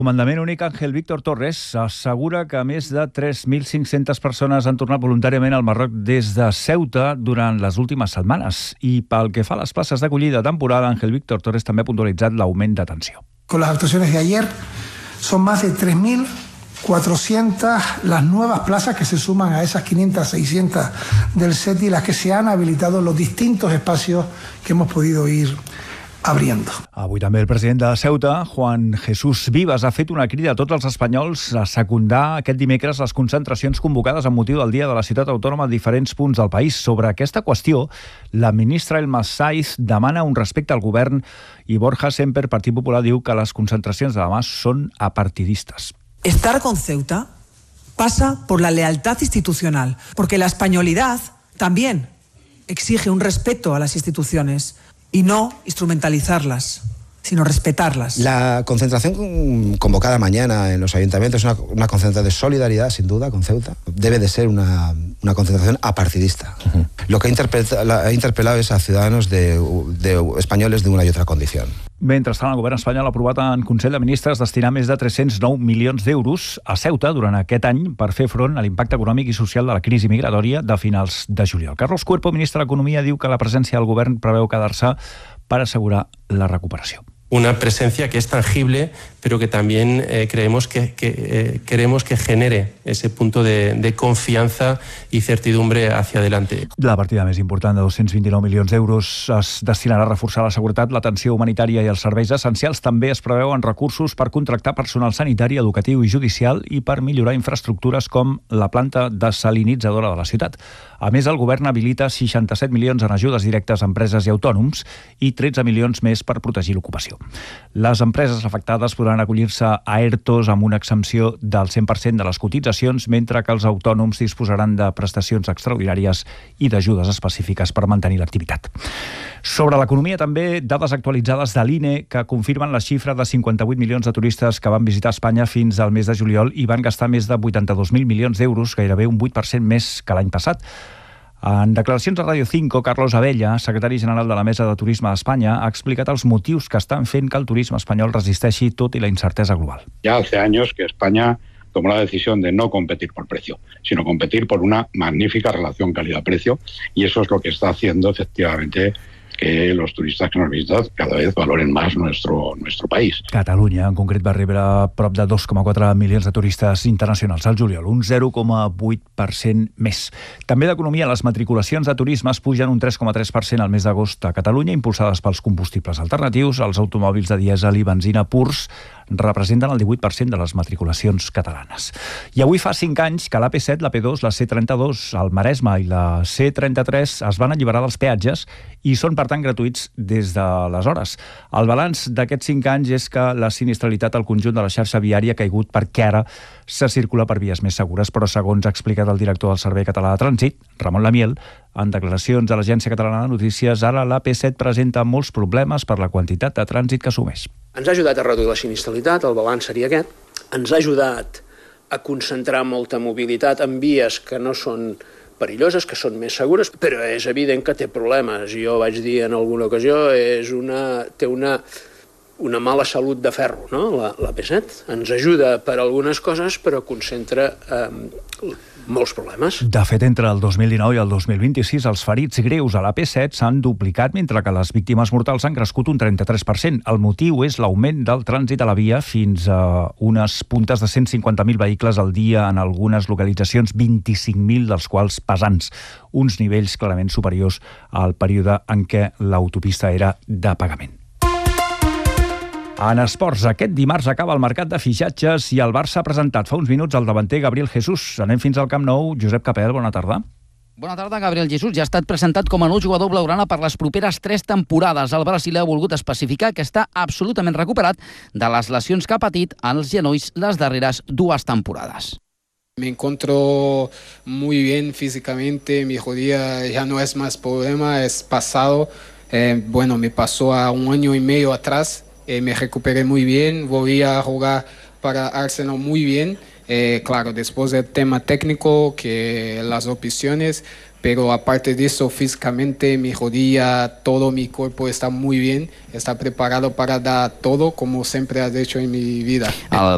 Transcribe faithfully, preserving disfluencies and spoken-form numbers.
Comandament únic Ángel Víctor Torres assegura que més de tres mil cinc-centes persones han tornat voluntàriament al Marroc des de Ceuta durant les últimes setmanes. I pel que fa a les places d'acollida temporada, Ángel Víctor Torres també ha puntualitzat l'augment d'atenció. Con las actuaciones de ayer son más de tres mil cuatrocientas las nuevas plazas que se suman a esas quinientas, seiscientas del S E T I, las que se han habilitado en los distintos espacios que hemos podido ir abriendo. Avui també el president de Ceuta, Juan Jesús Vivas, ha fet una crida a tots els espanyols a secundar aquest dimecres les concentracions convocades amb motiu del Dia de la Ciutat Autònoma a diferents punts del país. Sobre aquesta qüestió, la ministra Elma Saiz demana un respecte al govern i Borja Semper, Partit Popular, diu que les concentracions de demà són apartidistes. Estar con Ceuta pasa por la lealtad institucional, porque la españolidad también exige un respeto a las instituciones y no instrumentalizarlas, sino respetarlas. La concentración convocada mañana en los ayuntamientos es una, una concentración de solidaridad, sin duda, con Ceuta. Debe de ser una, una concentración apartidista. Uh-huh. Lo que ha interpelado, ha interpelado es a ciudadanos de, de españoles de una y otra condición. Mentrestant, el govern espanyol ha aprovat en Consell de Ministres destinar més de tres-cents nou milions d'euros a Ceuta durant aquest any per fer front a l'impacte econòmic i social de la crisi migratòria de finals de juliol. Carlos Cuerpo, ministre d'Economia, diu que la presència del govern preveu quedar-se per assegurar la recuperació. Una presencia que es tangible, pero que también eh, creemos que, que eh, queremos que genere ese punto de, de confianza y certidumbre hacia adelante. La partida més important de dos-cents vint-i-nou milions d'euros es destinarà a reforçar la seguretat, l'atenció humanitària i els serveis essencials. També es preveuen recursos per contractar personal sanitari, educatiu i judicial i per millorar infraestructures com la planta desalinitzadora de la ciutat. A més, el govern habilita seixanta-set milions en ajudes directes a empreses i autònoms i tretze milions més per protegir l'ocupació. Les empreses afectades podran acollir-se a ERTOs amb una exempció del cent per cent de les cotitzacions, mentre que els autònoms disposaran de prestacions extraordinàries i d'ajudes específiques per mantenir l'activitat. Sobre l'economia, també dades actualitzades de l'I N E que confirmen la xifra de cinquanta-vuit milions de turistes que van visitar Espanya fins al mes de juliol i van gastar més de vuitanta-dos mil milions d'euros, gairebé un vuit per cent més que l'any passat. En declaracions a Radio cinco, Carlos Abella, secretari general de la Mesa de Turisme d'Espanya, ha explicat els motius que estan fent que el turisme espanyol resisteixi tot i la incertesa global. Ya hace años que España tomó la decisión de no competir por precio, sino competir por una magnífica relación calidad-precio, y eso es lo que está haciendo efectivamente que los turistas que nos visitan cada vez valoren más nuestro, nuestro país. Catalunya, en concret, va rebre prop de dos coma quatre milions de turistes internacionals al juliol, un zero coma vuit per cent més. També d'economia, les matriculacions de turisme es pugen un tres coma tres per cent al mes d'agost a Catalunya, impulsades pels combustibles alternatius. Els automòbils de dièsel i benzina purs representen el divuit per cent de les matriculacions catalanes. I avui fa cinc anys que l'A P set, la P dos, la C trenta-dos, el Maresme i la C trenta-tres es van alliberar dels peatges i són, per tant, gratuïts des d'aleshores. El balanç d'aquests cinc anys és que la sinistralitat al conjunt de la xarxa viària ha caigut perquè ara se circula per vies més segures, però segons ha explicat el director del Servei Català de Trànsit, Ramon Lamiel, en declaracions a l'Agència Catalana de Notícies, ara l'A P set presenta molts problemes per la quantitat de trànsit que assumeix. Ens ha ajudat a reduir la sinistralitat, el balanç seria aquest. Ens ha ajudat a concentrar molta mobilitat en vies que no són perilloses, que són més segures, però és evident que té problemes. Jo vaig dir en alguna ocasió, és una, té una, una mala salut de ferro, no? La, la P set ens ajuda per algunes coses, però concentra eh, molts problemes. De fet, entre el dos mil dinou i el dos mil vint-i-sis, els ferits greus a la P set s'han duplicat, mentre que les víctimes mortals han crescut un trenta-tres per cent. El motiu és l'augment del trànsit a la via fins a unes puntes de cent cinquanta mil vehicles al dia en algunes localitzacions, vint-i-cinc mil dels quals pesants, uns nivells clarament superiors al període en què l'autopista era de pagament. En esports, aquest dimarts acaba el mercat de fitxatges i el Barça ha presentat fa uns minuts el davanter Gabriel Jesús. Anem fins al Camp Nou. Josep Capel, bona tarda. Bona tarda, Gabriel Jesús. Ja ha estat presentat com a nou jugador blaugrana per les properes tres temporades. El brasiler ha volgut especificar que està absolutament recuperat de les lesions que ha patit als genolls les darreres dues temporades. Me encuentro muy bien físicamente, mi rodilla ya no es más problema, es pasado. Eh, bueno, me pasó a un año y medio atrás. Eh, me recuperé muy bien, volví a jugar para Arsenal muy bien, eh, claro, después del tema técnico, que las opciones, pero aparte de eso, físicamente, mi rodilla, todo mi cuerpo está muy bien, está preparado para dar todo, como siempre has hecho en mi vida. El